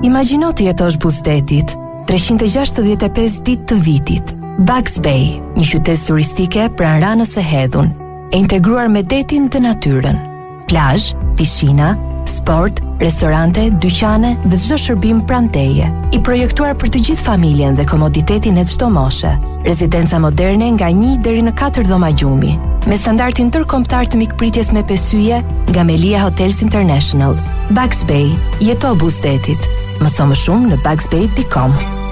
Imagjino të jetosh buzëdetit 365 ditë të vitit. Bugs Bay, një qytet turistike pranë Ranës së Hedhun, e integruar me detin dhe natyrën. Plazh, pishina, sport, restorante, dyqane dhe çdo shërbim pranë teje. I projektuar për të gjithë familjen dhe komoditetin e çdo moshe. Rezidenca moderne nga 1 deri në 4 dhoma gjumi, me standardin ndërkombëtar të mikpritjes me pesyje nga Melia Hotels International. Bugs Bay, jeto buzëdetit. Mëso më shumë në bugsbay.com.